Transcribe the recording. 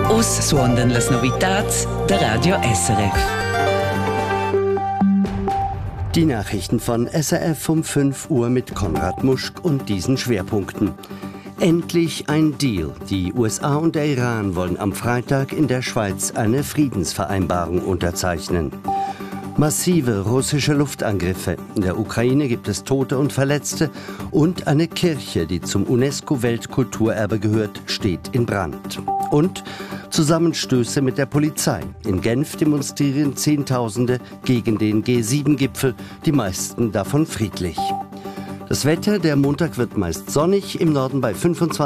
Us suondan las novitats der Radio SRF. Die Nachrichten von SRF um 5 Uhr mit Konrad Muschk und diesen Schwerpunkten. Endlich ein Deal. Die USA und der Iran wollen am Freitag in der Schweiz eine Friedensvereinbarung unterzeichnen. Massive russische Luftangriffe. In der Ukraine gibt es Tote und Verletzte und eine Kirche, die zum UNESCO-Weltkulturerbe gehört, steht in Brand. Und Zusammenstöße mit der Polizei. In Genf demonstrieren Zehntausende gegen den G7-Gipfel, die meisten davon friedlich. Das Wetter, der Montag wird meist sonnig, im Norden bei 25